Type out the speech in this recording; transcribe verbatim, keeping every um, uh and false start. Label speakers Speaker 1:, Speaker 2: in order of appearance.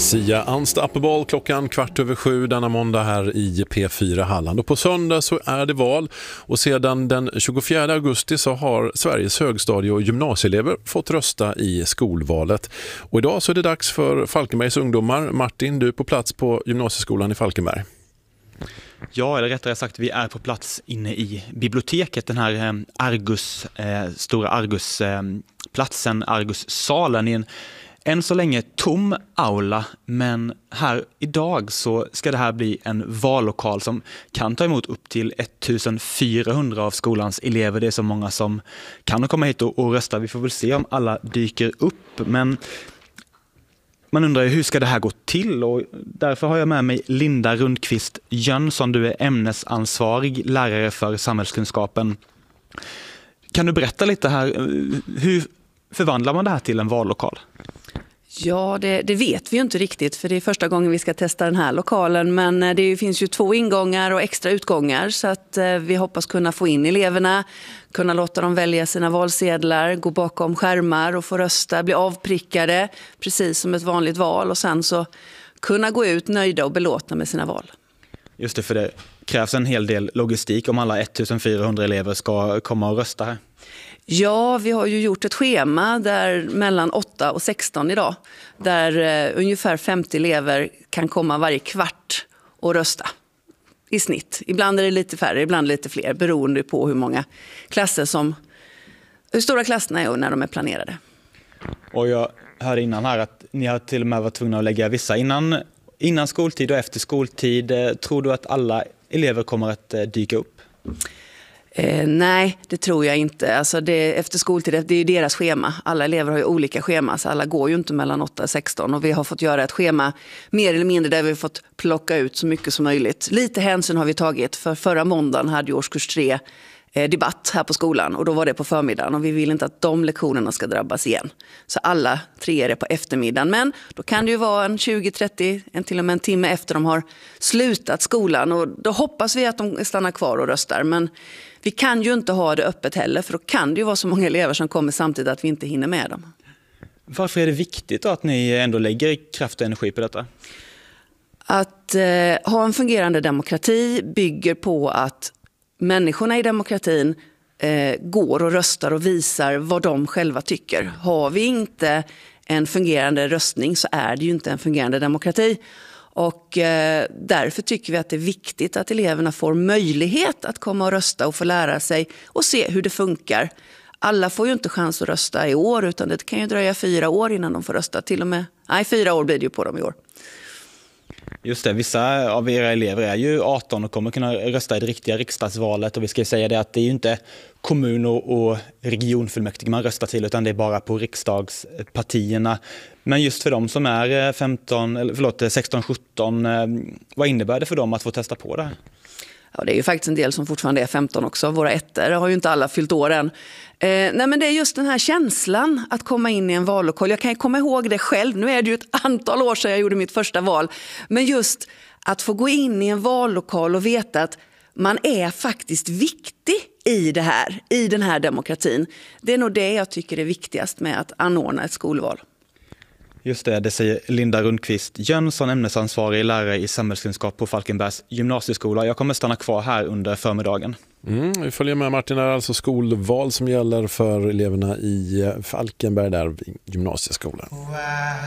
Speaker 1: Sia Unstoppable klockan kvart över sju denna måndag här i P fyra Halland. Och på söndag så är det val och sedan den tjugofjärde augusti så har Sveriges högstadie- och gymnasieelever fått rösta i skolvalet. Och idag så är det dags för Falkenbergs ungdomar. Martin, du är på plats på gymnasieskolan i Falkenberg.
Speaker 2: Ja, eller rättare sagt, vi är på plats inne i biblioteket, den här eh, Argus, eh, stora Argus-platsen, eh, Argus-salen i en än så länge tom aula, men här idag så ska det här bli en vallokal som kan ta emot upp till ettusendfyrahundra av skolans elever. Det är så många som kan komma hit och, och rösta. Vi får väl se om alla dyker upp, men man undrar ju hur ska det här gå till, och därför har jag med mig Linda Rundqvist Jönsson. Du är ämnesansvarig lärare för samhällskunskapen. Kan du berätta lite här, hur förvandlar man det här till en vallokal?
Speaker 3: Ja, det, det vet vi ju inte riktigt, för det är första gången vi ska testa den här lokalen. Men det finns ju två ingångar och extra utgångar, så att vi hoppas kunna få in eleverna, kunna låta dem välja sina valsedlar, gå bakom skärmar och få rösta, bli avprickade precis som ett vanligt val, och sen så kunna gå ut nöjda och belåtna med sina val.
Speaker 2: Just det, för det krävs en hel del logistik om alla ettusenfyrahundra elever ska komma och rösta här.
Speaker 3: Ja, vi har ju gjort ett schema där mellan åtta och sexton idag, där eh, ungefär femtio elever kan komma varje kvart och rösta i snitt. Ibland är det lite färre, ibland lite fler, beroende på hur många klasser som, hur stora klasserna är och när de är planerade.
Speaker 2: Och jag hörde innan här att ni har till och med varit tvungna att lägga vissa innan, innan skoltid och efter skoltid. Tror du att alla elever kommer att dyka upp?
Speaker 3: Eh, nej, det tror jag inte. Alltså det, efter skoltid, det är ju deras schema. Alla elever har ju olika schema, så alla går ju inte mellan åtta och sexton. Och vi har fått göra ett schema mer eller mindre där vi har fått plocka ut så mycket som möjligt. Lite hänsyn har vi tagit, för förra måndagen hade ju årskurs tre eh, debatt här på skolan. Och då var det på förmiddagen, och vi vill inte att de lektionerna ska drabbas igen. Så alla tre är det på eftermiddagen. Men då kan det ju vara en tjugo trettio, en till och med en timme efter de har slutat skolan. Och då hoppas vi att de stannar kvar och röstar. Men vi kan ju inte ha det öppet heller, för då kan det ju vara så många elever som kommer samtidigt att vi inte hinner med dem.
Speaker 2: Varför är det viktigt att ni ändå lägger kraft och energi på detta?
Speaker 3: Att eh, ha en fungerande demokrati bygger på att människorna i demokratin eh, går och röstar och visar vad de själva tycker. Har vi inte en fungerande röstning så är det ju inte en fungerande demokrati. Och eh, därför tycker vi att det är viktigt att eleverna får möjlighet att komma och rösta och få lära sig och se hur det funkar. Alla får ju inte chans att rösta i år, utan det kan ju dröja fyra år innan de får rösta. Till och med, nej, fyra år blir det ju på dem i år.
Speaker 2: Just det, vissa av era elever är ju arton och kommer kunna rösta i det riktiga riksdagsvalet. Och vi ska säga det att det är ju inte kommun- och regionfullmäktige man röstar till, utan det är bara på riksdagspartierna. Men just för dem som är femton, eller förlåt, sexton sjutton, vad innebär det för dem att få testa på det här?
Speaker 3: Ja, det är ju faktiskt en del som fortfarande är femton också. Våra ettor har ju inte alla fyllt år än. Eh, nej, men det är just den här känslan att komma in i en vallokal. Jag kan ju komma ihåg det själv. Nu är det ju ett antal år sedan jag gjorde mitt första val. Men just att få gå in i en vallokal och veta att man är faktiskt viktig i det här, i den här demokratin. Det är nog det jag tycker är viktigast med att anordna ett skolval.
Speaker 2: Just det, det säger Linda Rundqvist Jönsson, ämnesansvarig lärare i samhällskunskap på Falkenbergs gymnasieskola. Jag kommer stanna kvar här under förmiddagen.
Speaker 1: Mm, vi följer med Martin, det är alltså skolval som gäller för eleverna i Falkenberg där vid gymnasieskolan.